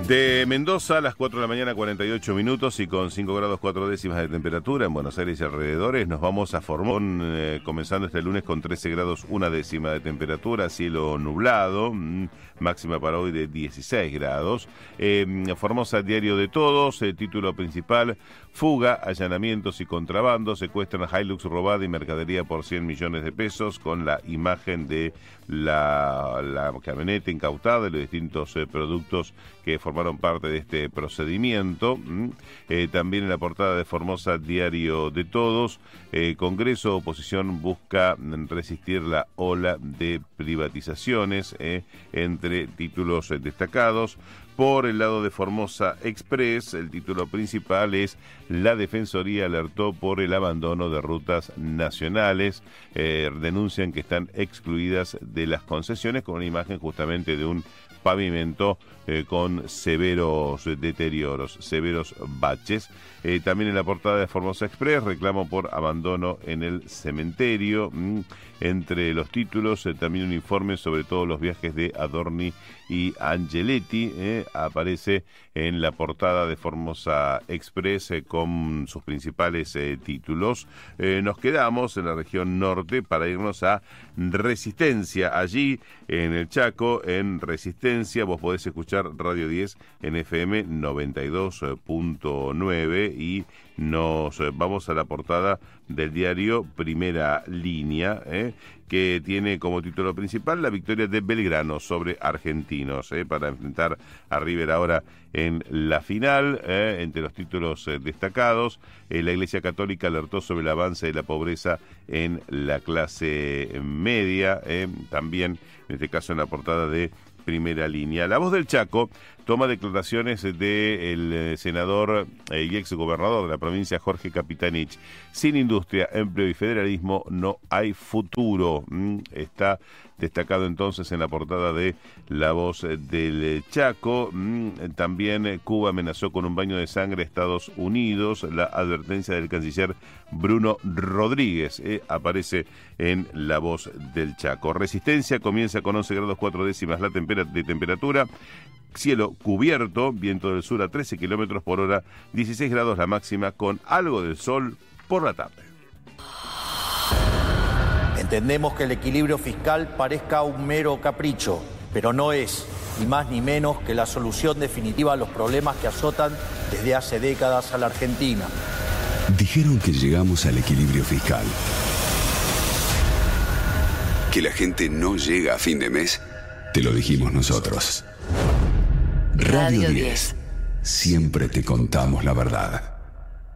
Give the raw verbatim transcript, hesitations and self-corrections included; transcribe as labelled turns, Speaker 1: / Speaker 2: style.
Speaker 1: De Mendoza a las cuatro de la mañana, cuarenta y ocho minutos y con cinco grados cuatro décimas de temperatura en Buenos Aires y alrededores, nos vamos a Formón, eh, comenzando este lunes con trece grados una décima de temperatura, cielo nublado, mmm, máxima para hoy de dieciséis grados. Eh, Formosa, diario de todos, el título principal: fuga, allanamientos y contrabando, secuestran Hilux robada y mercadería por cien millones de pesos, con la imagen de la, la camioneta incautada y los distintos eh, productos que formaron parte de este procedimiento. Mm. Eh, también en la portada de Formosa, diario de todos, eh, Congreso, oposición busca resistir la ola de privatizaciones, eh, entre títulos eh, destacados. Por el lado de Formosa Express, el título principal es: la Defensoría alertó por el abandono de rutas nacionales. Eh, denuncian que están excluidas de las concesiones, con una imagen justamente de un pavimento eh, con severos deterioros, severos baches. Eh, también en la portada de Formosa Express, reclamo por abandono en el cementerio. Mm. Entre los títulos, eh, también un informe sobre todos los viajes de Adorni y Angeletti. Eh, aparece en la portada de Formosa Express eh, con sus principales eh, títulos. Eh, nos quedamos en la región norte para irnos a Resistencia. Allí, en el Chaco, en Resistencia, vos podés escuchar Radio diez en F M noventa y dos punto nueve y nos vamos a la portada del diario Primera Línea, eh, que tiene como título principal la victoria de Belgrano sobre Argentinos, eh, para enfrentar a River ahora en la final. Eh, entre los títulos eh, destacados, eh, la Iglesia Católica alertó sobre el avance de la pobreza en la clase media, eh, también en este caso en la portada de Primera Línea. La Voz del Chaco toma declaraciones del de senador eh, y ex gobernador de la provincia, Jorge Capitanich. Sin industria, empleo y federalismo no hay futuro. Mm, está destacado entonces en la portada de La Voz del Chaco. Mm, también Cuba amenazó con un baño de sangre a Estados Unidos. La advertencia del canciller Bruno Rodríguez eh, aparece en La Voz del Chaco. Resistencia comienza con once grados cuatro décimas la temperatura de temperatura, cielo cubierto, viento del sur a trece kilómetros por hora, dieciséis grados la máxima, con algo del sol por la tarde.
Speaker 2: Entendemos que el equilibrio fiscal parezca un mero capricho, pero no es, ni más ni menos, que la solución definitiva a los problemas que azotan desde hace décadas a la Argentina.
Speaker 3: Dijeron que llegamos al equilibrio fiscal. Que la gente no llega a fin de mes. Te lo dijimos nosotros. Radio diez. Siempre te contamos la verdad.